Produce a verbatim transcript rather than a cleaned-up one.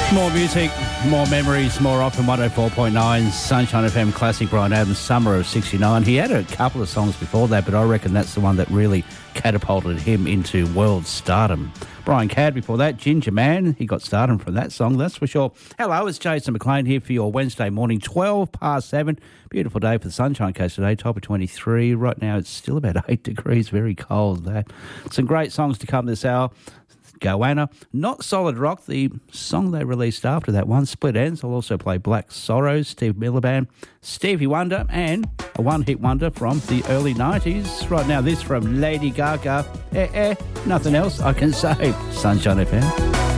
More music, more memories, more often. one oh four point nine Sunshine F M Classic. Bryan Adams, Summer of sixty-nine. He had a couple of songs before that, but I reckon that's the one that really catapulted him into world stardom. Brian Cadd before that, Ginger Man. He got stardom from that song, that's for sure. Hello, it's Jason McLean here for your Wednesday morning, twelve past seven. Beautiful day for the Sunshine Coast today, top of twenty-three. Right now it's still about eight degrees, very cold there. Some great songs to come this hour. Goanna, Not Solid Rock, the song they released after that one, Split Ends. I'll also play Black Sorrows, Steve Miller Band, Stevie Wonder, and a one-hit wonder from the early nineties. Right now, this from Lady Gaga. Eh, eh, nothing else I can say. Sunshine F M.